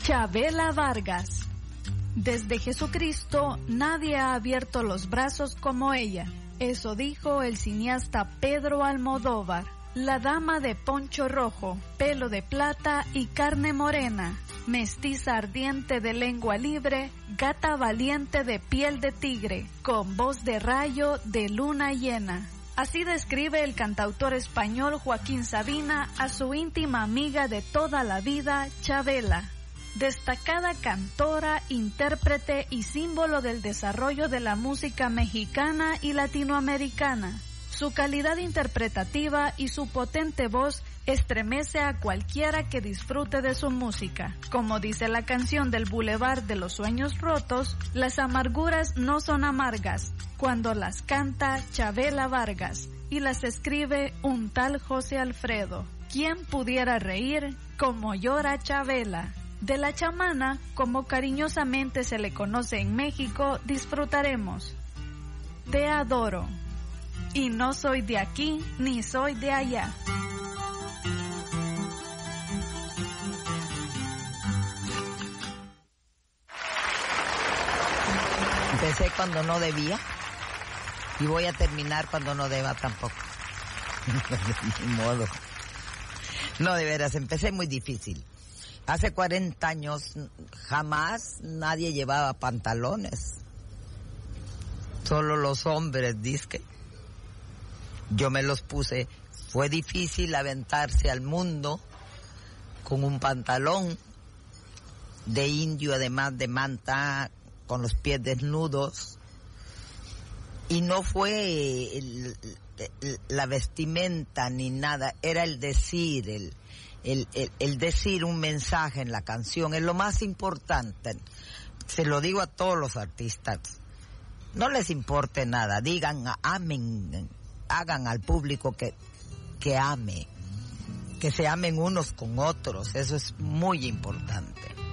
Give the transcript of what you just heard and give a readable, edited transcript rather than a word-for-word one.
Chavela Vargas. Desde Jesucristo nadie ha abierto los brazos como ella. Eso dijo el cineasta Pedro Almodóvar. La dama de poncho rojo, pelo de plata y carne morena, mestiza ardiente de lengua libre, gata valiente de piel de tigre, con voz de rayo de luna llena. Así describe el cantautor español Joaquín Sabina a su íntima amiga de toda la vida, Chavela. Destacada cantora, intérprete y símbolo del desarrollo de la música mexicana y latinoamericana. Su calidad interpretativa y su potente voz estremece a cualquiera que disfrute de su música. Como dice la canción del Boulevard de los Sueños Rotos, las amarguras no son amargas cuando las canta Chavela Vargas y las escribe un tal José Alfredo. ¿Quién pudiera reír como llora Chavela? De la chamana, como cariñosamente se le conoce en México, disfrutaremos. Te adoro. Y no soy de aquí ni soy de allá. Empecé cuando no debía y voy a terminar cuando no deba tampoco. Ni modo. No, de veras, empecé muy difícil. Hace 40 años jamás nadie llevaba pantalones. Solo los hombres, disque. Yo me los puse. Fue difícil aventarse al mundo con un pantalón de indio, además de manta, con los pies desnudos. Y no fue la vestimenta ni nada, era el decir, el decir un mensaje en la canción, es lo más importante. Se lo digo a todos los artistas. No les importe nada, digan, amen, hagan al público que ame, que se amen unos con otros, eso es muy importante.